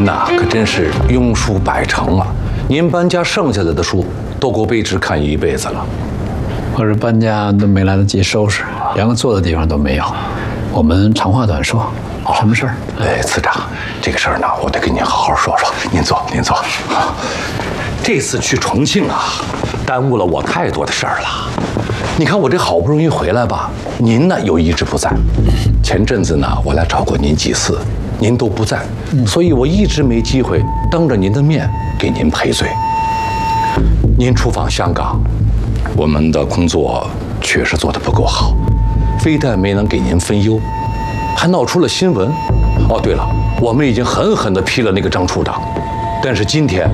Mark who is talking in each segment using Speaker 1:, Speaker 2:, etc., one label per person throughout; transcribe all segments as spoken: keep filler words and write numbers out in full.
Speaker 1: 那可真是庸书百成啊！您搬家剩下来的书都够卑职看一辈子了。
Speaker 2: 我这搬家都没来得及收拾，连个坐的地方都没有。我们长话短说，什么事儿？
Speaker 1: 哎，次长，这个事儿呢，我得跟您好好说说。您坐，您坐。这次去重庆啊，耽误了我太多的事儿了。你看我这好不容易回来吧，您呢又一直不在。前阵子呢，我来找过您几次，您都不在，所以我一直没机会当着您的面给您赔罪。您出访香港，我们的工作确实做得不够好，非但没能给您分忧，还闹出了新闻。哦，对了，我们已经狠狠地批了那个张处长。但是今天，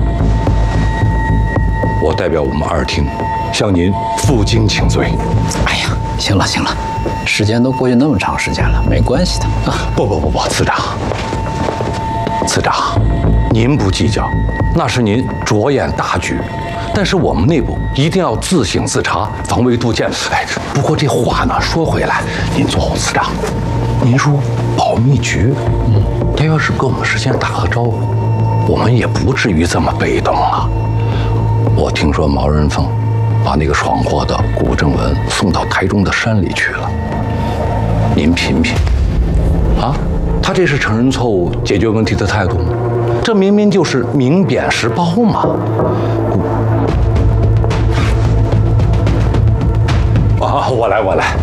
Speaker 1: 我代表我们二厅向您负荆请罪。
Speaker 2: 哎呀，行了行了，时间都过去那么长时间了，没关系的啊。
Speaker 1: 不不不不，次长，次长，您不计较，那是您着眼大局。但是我们内部一定要自省自查，防微杜渐。哎，不过这话呢说回来，您坐后，次长，您说保密局，嗯，他要是跟我们事先打个招呼，我们也不至于这么被动啊。我听说毛人凤把那个闯祸的古正文送到台中的山里去了，您品品，啊，他这是承认错误、解决问题的态度吗？这明明就是明贬实褒嘛！啊，我来，我来。